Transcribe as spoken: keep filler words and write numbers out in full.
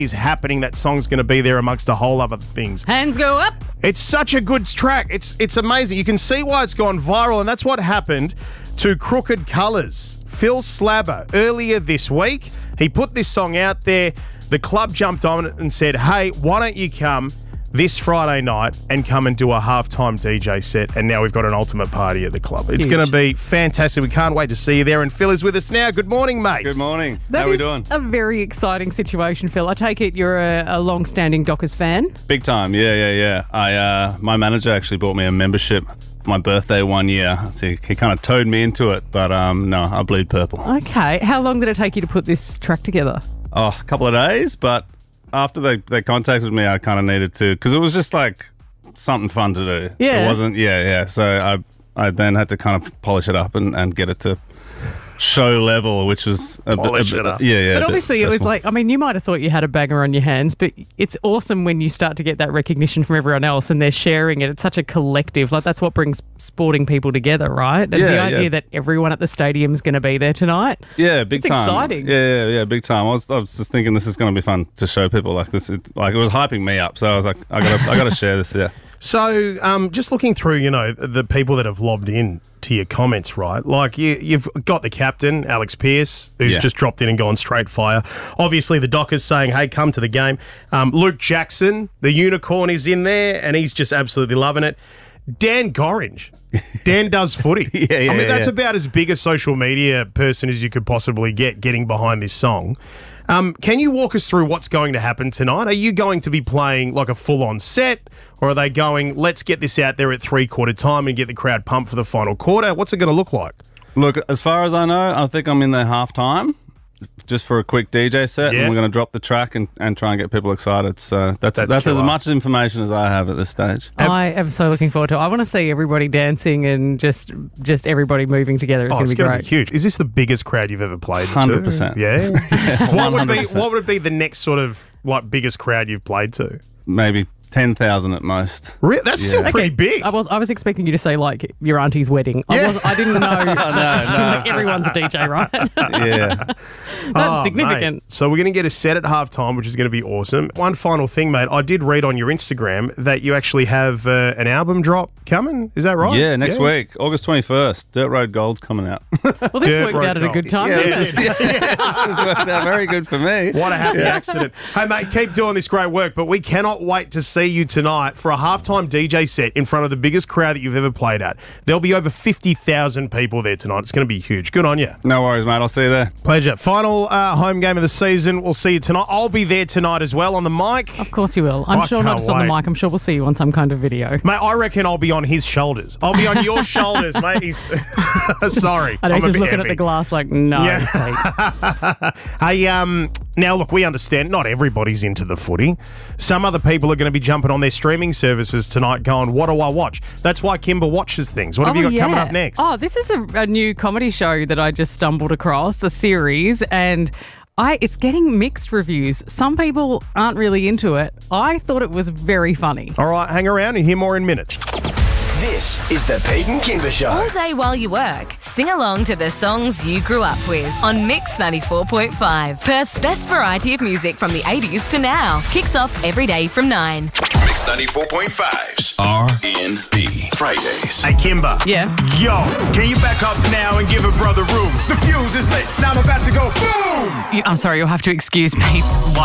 is happening. That song's going to be there amongst a whole other things. Hands go up. It's such a good track. It's it's amazing. You can see why it's gone viral, and that's what happened to Crooked Colours. Phil Slabber, earlier this week, he put this song out there. The club jumped on it and said, hey, why don't you come this Friday night and come and do a halftime D J set, and now we've got an ultimate party at the club. It's going to be fantastic. We can't wait to see you there, and Phil is with us now. Good morning, mate. Good morning. That How are we is doing? a very exciting situation, Phil. I take it you're a, a long-standing Dockers fan? Big time, yeah, yeah, yeah. I uh, my manager actually bought me a membership for my birthday one year. So he, he kind of towed me into it, but um, no, I bleed purple. Okay. How long did it take you to put this track together? Oh, a couple of days, but after they, they contacted me, I kind of needed to, because it was just like something fun to do. Yeah. It wasn't, yeah, yeah. So I I then had to kind of polish it up and, and get it to show level, which was a Polish bit, it a up. bit, yeah, yeah. But a bit obviously it was stressful. like, I mean, you might have thought you had a banger on your hands, but it's awesome when you start to get that recognition from everyone else and they're sharing it. It's such a collective. Like, that's what brings sporting people together, right? And Yeah, the yeah. idea that everyone at the stadium is going to be there tonight. Yeah, big It's time. exciting. Yeah, yeah, yeah, big time. I was, I was just thinking this is going to be fun to show people like this. It, like it was hyping me up, so I was like, I got, I got to share this. Yeah. So, um, just looking through, you know, the people that have lobbed in to your comments, right? Like, you, you've got the captain, Alex Pearce, who's Yeah. just dropped in and gone straight fire. Obviously, the Dockers saying, hey, come to the game. Um, Luke Jackson, the unicorn, is in there, and he's just absolutely loving it. Dan Gorringe. Dan does footy. Yeah, yeah, I mean, that's yeah. about as big a social media person as you could possibly get getting behind this song. Um, can you walk us through what's going to happen tonight? Are you going to be playing like a full-on set, or are they going, let's get this out there at three-quarter time and get the crowd pumped for the final quarter? What's it going to look like? Look, as far as I know, I think I'm in there half time, just for a quick D J set, Yeah. and we're going to drop the track and, and try and get people excited. So that's That's that's, as killer. much information as I have at this stage. I am so looking forward to it. I want to see everybody dancing and just just everybody moving together. It's Oh, going it's to be going to great. be huge. Is this the biggest crowd you've ever played to? one hundred percent. Yeah? what, would be, one hundred percent. what would be the next sort of like biggest crowd you've played to? Maybe ten thousand at most. Re- That's still Yeah. pretty big. I was I was expecting you to say like your auntie's wedding. I Yeah. was I didn't know that, like, everyone's a D J, right? Yeah. That's Oh, significant. mate. So we're going to get a set at halftime, which is going to be awesome. One final thing, mate. I did read on your Instagram that you actually have uh, an album drop coming. Is that right? Yeah, next week, August twenty-first, Dirt Road Gold's coming out. Well, this Dirt worked Road out at a Gold. good time, yeah, didn't this, it? is, yeah, this has worked out very good for me. What a happy accident. Hey, mate, keep doing this great work, but we cannot wait to see you tonight for a halftime D J set in front of the biggest crowd that you've ever played at. There'll be over fifty thousand people there tonight. It's going to be huge. Good on you. No worries, mate. I'll see you there. Pleasure. Final uh, home game of the season. We'll see you tonight. I'll be there tonight as well on the mic. Of course you will. I'm I sure not can't just on the wait. mic. I'm sure we'll see you on some kind of video. Mate, I reckon I'll be on his shoulders. I'll be on your shoulders, mate. He's sorry. I know I'm he's a just bit looking at heavy. the glass like, no. Yeah. Pete. Hey, um, now look, we understand not everybody's into the footy. Some other people are going to be jumping on their streaming services tonight going, what do I watch? That's why Kimber watches things. What have you Oh, got coming yeah. up next? Oh, this is a, a new comedy show that I just stumbled across, a series, and I it's getting mixed reviews. Some people aren't really into it. I thought it was very funny. All right, hang around and hear more in minutes. This is the Pete and Kimber Show. All day while you work, sing along to the songs you grew up with on Mix ninety-four point five. Perth's best variety of music from the eighties to now. Kicks off every day from nine. Mix ninety-four point five's R and B Fridays. Hey, Kimber. Yeah. Yo, can you back up now and give a brother room? The fuse is lit. Now I'm about to go boom. You- I'm sorry, you'll have to excuse Pete's